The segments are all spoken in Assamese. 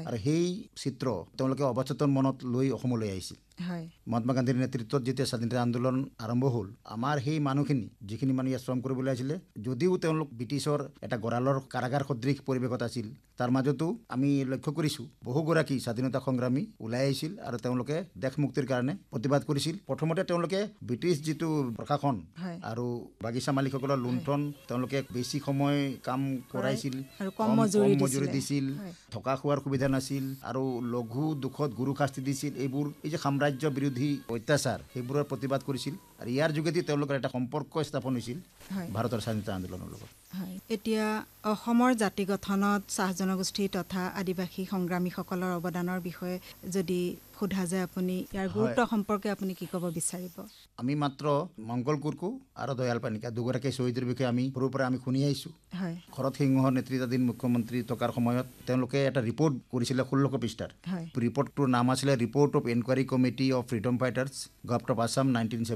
আৰু সেই চিত্ৰ তেওঁলোকে অৱচেতন মনত লৈ অসমলৈ আহিছিল মহাত্মা গান্ধীৰ নেতৃত্বত যেতিয়া স্বাধীনতা আন্দোলন আৰম্ভ হ'ল আমাৰ সেই মানুহখিনি যিখিনি মানুহ ইয়াত শ্ৰম কৰিবলৈ আহিছিলে যদিও তেওঁলোক ব্ৰিটিছৰ এটা গঁৰালৰ কাৰাগাৰ সদৃশ পৰিৱেশত আছিল তাৰ মাজতো আমি লক্ষ্য কৰিছোঁ বহুগৰাকী স্বাধীনতা সংগ্ৰামী ওলাই আহিছিল আৰু তেওঁলোকে দেশ মুক্তিৰ কাৰণে প্ৰতিবাদ কৰিছিল প্ৰথমতে তেওঁলোকে ব্ৰিটিছ যিটো প্ৰশাসন আৰু বাগিচা মালিকসকলৰ লুণ্ঠন তেওঁলোকে বেছি সময় কাম কৰাইছিল কম মজুৰি দিছিল থকা খোৱাৰ সুবিধা নাছিল আৰু লঘু দুখত গুৰু শাস্তি দিছিল এইবোৰ এই যে সাম্ৰাজ্য বিৰোধী অত্যাচাৰ সেইবোৰৰ প্ৰতিবাদ কৰিছিল আৰু ইয়াৰ যোগেদি তেওঁলোকৰ এটা সম্পৰ্ক স্থাপন হৈছিল ভাৰতৰ স্বাধীনতা আন্দোলনৰ লগত এতিয়া অসমৰ জাতি গঠনত চাহ জনগোষ্ঠী তথা আদিবাসী সংগ্ৰামীসকলৰ অৱদানৰ বিষয়ে যদি সোধা যায় আপুনি ইয়াৰ গুৰুত্ব সম্পৰ্কে আপুনি কি ক'ব বিচাৰিব আমি মাত্ৰ মংগল কুৰ্কু আৰু দয়াল পানিকা দুগৰাকী শ্বহীদৰ বিষয়ে আমি সৰুৰ পৰা আমি শুনি আহিছোঁ শৰৎ সিংহৰ নেতৃত্বাধীন মুখ্যমন্ত্ৰী থকাৰ সময়ত তেওঁলোকে এটা ৰিপৰ্ট কৰিছিলে 1600 পৃষ্ঠাৰ ৰিপৰ্টটোৰ নাম আছিলে report of enquiry committee of freedom fighters government of Assam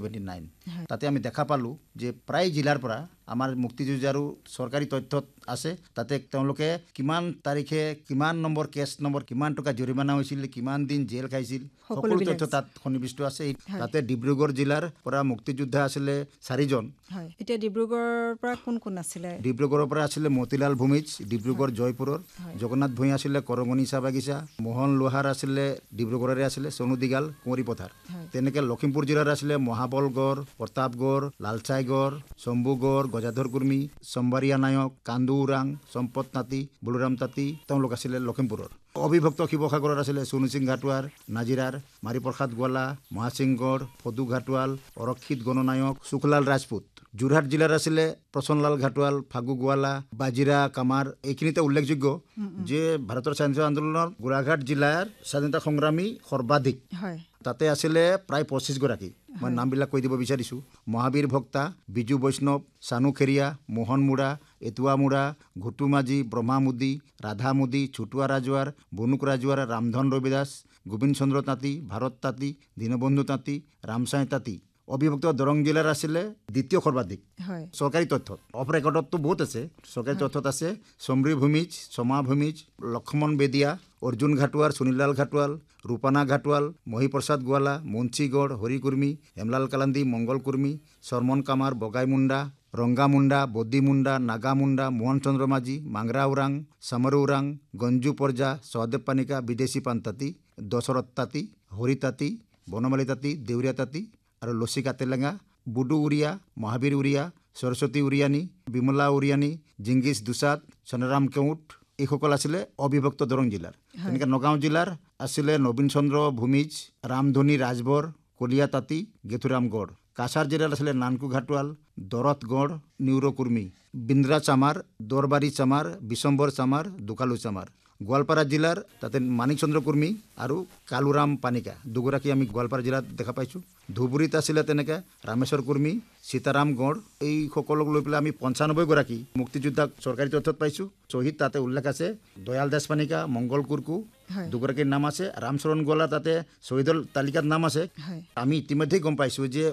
1979 তাতে আমি দেখা পালোঁ যে প্ৰায় জিলাৰ পৰা আমাৰ মুক্তিযুঁজাৰু চৰকাৰী তথ্যত আছে তাতে তেওঁলোকে কিমান তাৰিখে কিমান নম্বৰ কেছ নম্বৰ কিমান টকা জৰিমনা হৈছিল কিমান দিন জেল খাইছিল সকলো তথ্য তাত সন্নিৱিষ্ট আছে তাতে ডিব্ৰুগড় জিলাৰ পৰা মুক্তিযোদ্ধা আছিলে 4 জন এতিয়া ডিব্ৰুগড়ৰ পৰা কোন কোন আছিলে ডিব্ৰুগড়ৰ পৰা আছিলে মতিলাল ভূমিজ ডিব্ৰুগড় জয়পুৰৰ জগন্নাথ ভূঞা আছিলে কৰঙনি চাহ বাগিচা মোহন লোহাৰ আছিলে ডিব্ৰুগড়ৰে আছিলে সোণু দিগাল কুঁৱৰী পথাৰ তেনেকৈ লখিমপুৰ জিলাৰ আছিলে মহাবলগড় প্ৰতাপগড় লালচাইগড় শম্ভুগড় গজাধৰ কুৰ্মী চম্বাৰিয়া নায়ক কান্দু ওৰাং সম্পত তাঁতী বলোৰাম তাঁতী তেওঁলোক আছিলে লখিমপুৰৰ অবিভক্ত শিৱসাগৰৰ আছিলে সোণু সিং ঘাটোৱাৰ নাজিৰাৰ মাৰিপ্ৰসাদ গোৱালা মহাসিংগড় ফদু ঘাটোৱাল অৰক্ষিত গণনায়ক সুখলাল ৰাজপুত যোৰহাট জিলাৰ আছিলে প্ৰচনলাল ঘাটোৱাল ফাগু গোৱালা বাজিৰা কামাৰ এইখিনিতে উল্লেখযোগ্য যে ভাৰতৰ স্বাধীনতা আন্দোলনৰ গোলাঘাট জিলাৰ স্বাধীনতা সংগ্ৰামী সৰ্বাধিক তাতে আছিলে প্ৰায় 25 গৰাকী মই নামবিলাক কৈ দিব বিচাৰিছোঁ মহাবীৰ ভক্তা বিজু বৈষ্ণৱ চানু খেৰিয়া মোহন মুৰা এটুৱা মুৰা ঘুটু মাঝি ব্ৰহ্মা মুদি ৰাধা মুদি ছুটুৱা ৰাজুৱাৰ বনুক ৰাজুৱাৰ ৰামধন ৰবিদাস গোবিন্দ চন্দ্ৰ তাঁতী ভাৰত তাঁতী দীনবন্ধু তাঁতী ৰামচাই তাঁতী অবিভক্ত দৰং জিলাৰ আছিলে দ্বিতীয় সৰ্বাধিক চৰকাৰী তথ্যত অফ ৰেকৰ্ডততো বহুত আছে চৰকাৰী তথ্যত আছে চমৰী ভূমিজ সমা ভূমিজ লক্ষ্মণ বেদিয়া অৰ্জুন ঘাটোৱাৰ সুনীললাল ঘাটোৱাল ৰূপানা ঘাটোৱাল মহিপ্ৰসাদ গোৱালা মুন্সীগড় হৰি কুৰ্মী হেমলাল কালান্দী মংগল কুৰ্মী চৰ্মন কামাৰ বগাই মুণ্ডা ৰংগা মুণ্ডা বদ্দী মুণ্ডা নাগা মুণ্ডা মোহন চন্দ্ৰ মাঝি মাংৰা ওৰাং চামৰু ওৰাং গঞ্জু পৰ্জা সহদেৱ পানিকা বিদেশী পান তাঁতী দশৰথ তাঁতী হৰি তাঁতী বনমালী তাঁতী দেউৰীয়া তাঁতী আৰু লচিকা তেলেঙা বুডু উৰিয়া মহাবীৰ উৰিয়া সৰস্বতী উৰিয়ানী বিমলা উৰিয়ানী জিংগিছ দুচাদ চনৰাম কেউট এইসকল আছিলে অবিভক্ত দৰং জিলাৰ তেনেকৈ নগাঁও জিলাৰ আছিলে নবীন চন্দ্ৰ ভূমিজ ৰামধনী ৰাজবৰ কলীয়া তাঁতী গেথুৰাম গড় কাছাৰ জিলাৰ আছিলে নানকু ঘাটোৱাল দৰথ গড় নিউৰ কুৰ্মী বিন্দ্ৰা চামাৰ দৰবাৰী চামাৰ বিশম্বৰ চামাৰ দোকালু চামাৰ গোৱালপাৰা জিলাৰ তাতে মানিক চন্দ্ৰ কুৰ্মী আৰু কালুৰাম পানিকা দুগৰাকী আমি গোৱালপাৰা জিলাত দেখা পাইছোঁ ধুবুৰীত আছিলে তেনেকৈ ৰামেশ্বৰ কুৰ্মী সীতাৰাম গড় এইসকলক লৈ পেলাই আমি 95 গৰাকী মুক্তিযোদ্ধাক চৰকাৰী তথ্যত পাইছোঁ শ্বহীদ তাতে উল্লেখ আছে দয়াল দাস পানিকা মংগল কুৰ্কু দুগৰাকীৰ নাম আছে ৰামচৰণ গোৱালা তাতে শ্বহীদৰ তালিকাত নাম আছে আমি ইতিমধ্যে গম পাইছোঁ যে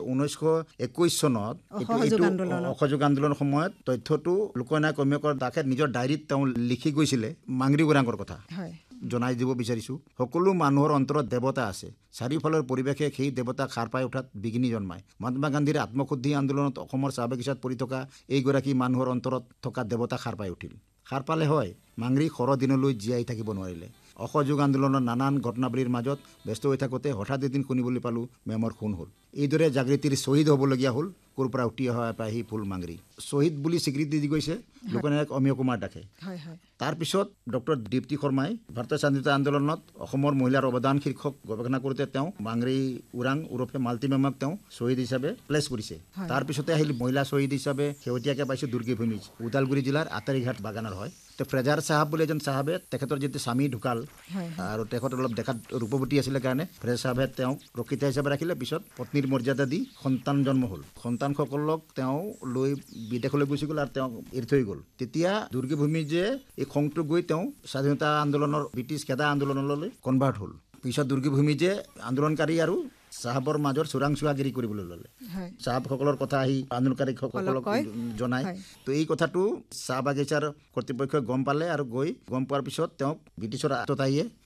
1921 চনত অসহযোগ আন্দোলনৰ সময়ত তথ্যটো লোকনায়ক অমীয়কৰ দাসে নিজৰ ডায়েৰীত তেওঁ লিখি গৈছিলে মাংৰি ওৰাঙৰ কথা জনাই দিব বিচাৰিছোঁ সকলো মানুহৰ অন্তৰত দেৱতা আছে চাৰিওফালৰ পৰিৱেশে সেই দেৱতাক সাৰ পাই উঠাত বিঘিনি জন্মায় মহাত্মা গান্ধীৰ আত্মশুদ্ধি আন্দোলনত অসমৰ চাহ বাগিচাত পৰি থকা এইগৰাকী মানুহৰ অন্তৰত থকা দেৱতা সাৰ পাই উঠিল সাৰ পালে হয় মাংৰি দিনলৈ জীয়াই থাকিব নোৱাৰিলে অসহযোগ আন্দোলনৰ নানান ঘটনাৱলীৰ মাজত ব্যস্ত হৈ থাকোঁতে হঠাৎ এদিন শুনিবলৈ পালোঁ মেমৰ খুন হ'ল এইদৰে জাগৃতিৰ শ্বহীদ হ'বলগীয়া হ'ল ক'ৰ পৰা উঠি অহা পাহি ফুল মাংৰি শ্বহীদ বুলি স্বীকৃতি দি গৈছে লোকনায়ক অমীয় কুমাৰ দাসে তাৰপিছত ডক্টৰ দীপ্তি শৰ্মাই ভাৰতীয় স্বাধীনতা আন্দোলনত অসমৰ মহিলাৰ অৱদান শীৰ্ষক গৱেষণা কৰোঁতে তেওঁ মাংৰি ওৰাং ওৰফে মালতী মেমক তেওঁ শ্বহীদ হিচাপে প্লেচ কৰিছে তাৰপিছতে আহিল মহিলা শ্বহীদ হিচাপে শেহতীয়াকৈ পাইছোঁ দুৰ্গী ভূমিজ ওদালগুৰি জিলাৰ আটাৰীঘাট বাগানৰ হয় ফ্ৰেজাৰ চাহাব বুলি এজন চাহাবে তেখেতৰ যেতিয়া স্বামী ঢুকাল আৰু তেখেত অলপ দেখাত ৰূপৱতী আছিলে কাৰণে ফ্ৰেজাৰ চাহাবে তেওঁক ৰক্ষিতা হিচাপে ৰাখিলে পিছত পত্নীৰ মৰ্যাদা দি সন্তান জন্ম হ'ল সন্তানসকলক তেওঁ লৈ বিদেশলৈ গুচি গ'ল আৰু তেওঁক এৰি থৈ গ'ল তেতিয়া দুৰ্গী ভূমিজে এই খংটো গৈ তেওঁ স্বাধীনতা আন্দোলনৰ ব্ৰিটিছ খেদা আন্দোলনলৈ কনভাৰ্ট হ'ল পিছত দুৰ্গী ভূমিজে আন্দোলনকাৰী আৰু চাহাবৰ মাজৰ চোৰাংচোৱাগিৰি কৰিবলৈ ল'লে চাহাবসকলৰ কথা আহি আন্দোলনকাৰীসকলক জনায় তো এই কথাটো চাহ বাগিচাৰ কৰ্তৃপক্ষই গম পালে আৰু গম পোৱাৰ পিছত তেওঁক ব্ৰিটিছৰ আঁতত আহিয়ে